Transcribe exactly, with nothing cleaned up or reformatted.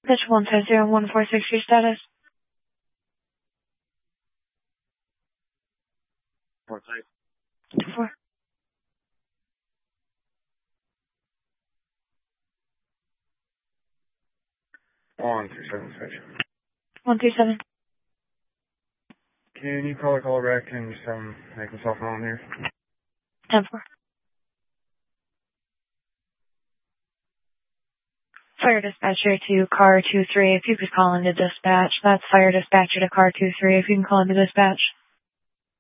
Pitch one five zero one four six, your status. Four five. Two four. One three seven six. One three seven. Can you call a call back and just um make myself known here? Ten four. Fire dispatcher to car two three. If you could call into dispatch. That's fire dispatcher to car two three. If you can call into dispatch.